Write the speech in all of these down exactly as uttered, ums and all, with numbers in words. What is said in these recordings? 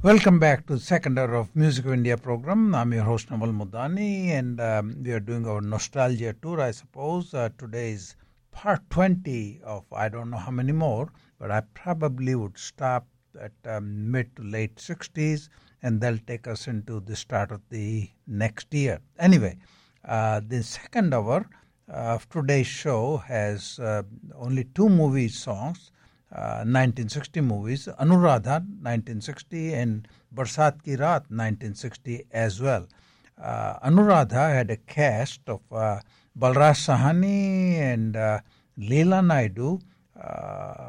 Welcome back to the second hour of Music of India program. I'm your host Naval Mudani, and um, we are doing our nostalgia tour, I suppose. Uh, today is part twenty of I don't know how many more, but I probably would stop at um, mid to late sixties, and they'll take us into the start of the next year. Anyway, uh, the second hour of today's show has uh, only two movie songs. Uh, nineteen sixty movies, Anuradha nineteen sixty and Barsat Ki Raat nineteen sixty as well. Uh, Anuradha had a cast of uh, Balraj Sahani and uh, Leela Naidu, uh,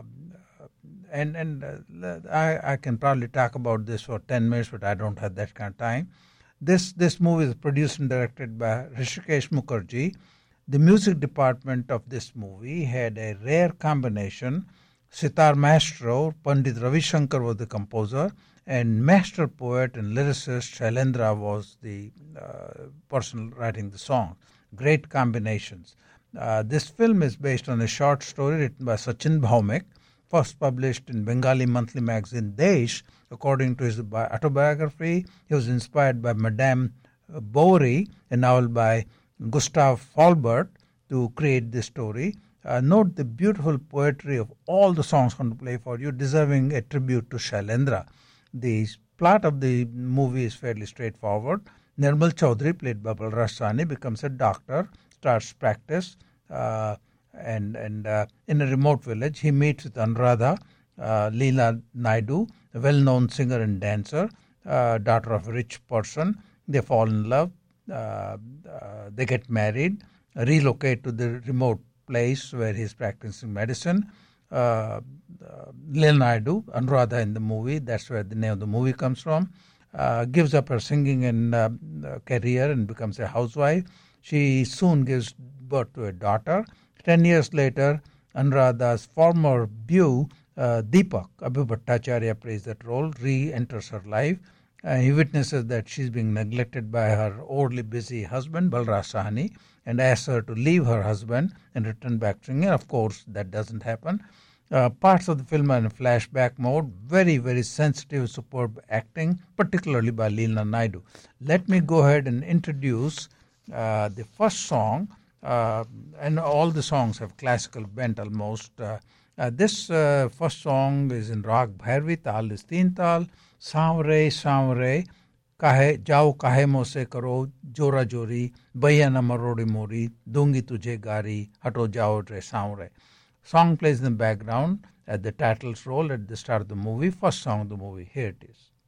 and and uh, I, I can probably talk about this for ten minutes, but I don't have that kind of time. This this movie is produced and directed by Hrishikesh Mukherjee. The music department of this movie had a rare combination. Sitar Maestro, Pandit Ravi Shankar was the composer, and master poet and lyricist Shailendra was the uh, person writing the song. Great combinations. Uh, this film is based on a short story written by Sachin Bhaumik, first published in Bengali monthly magazine Desh. According to his autobiography, he was inspired by Madame Bovary, a novel by Gustav Faulbert, to create this story. Uh, note the beautiful poetry of all the songs I'm going to play for you, deserving a tribute to Shailendra. The plot of the movie is fairly straightforward. Nirmal Chaudhary, played by Balraj Sahni, becomes a doctor, starts practice, uh, and and uh, in a remote village, he meets with Anuradha, uh, Leela Naidu, a well-known singer and dancer, uh, daughter of a rich person. They fall in love, uh, uh, they get married, relocate to the remote place where he's practicing medicine. Uh, uh, Leela Naidu, Anuradha in the movie, that's where the name of the movie comes from, uh, gives up her singing and uh, career and becomes a housewife. She soon gives birth to a daughter. Ten years later, Anuradha's former beau, uh, Deepak, Abhi Bhattacharya plays that role, re-enters her life. Uh, he witnesses that she's being neglected by her overly busy husband, Balraj Sahni, and asks her to leave her husband and return back to singing. Of course, that doesn't happen. Uh, parts of the film are in flashback mode. Very, very sensitive, superb acting, particularly by Leela Naidu. Let me go ahead and introduce uh, the first song, uh, and all the songs have classical bent almost. Uh, uh, this uh, first song is in Rag Bhairavi, Tal is Teen Tal, Saamre, Saamre, काहे जाओ काहे मोसे करो जोरा जोरी भैया न मरोड़ी मोरी दूंगी तुझे गारी हटो जाओ रे Sanwer. Song plays in the background at the titles roll at the start of the movie, first song of the movie. Here it is.